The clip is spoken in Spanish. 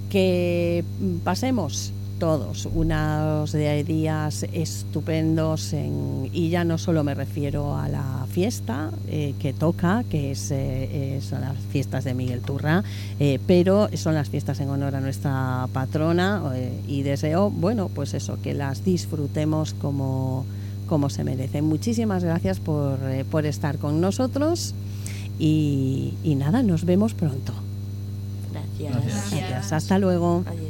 Que pasemos todos unos días estupendos y ya no solo me refiero a la fiesta que toca, que son las fiestas de Miguel Turra, pero son las fiestas en honor a nuestra patrona, y deseo, bueno, pues eso, que las disfrutemos como se merecen. Muchísimas gracias por estar con nosotros y nada, nos vemos pronto. Gracias. Gracias. Hasta luego. Adiós.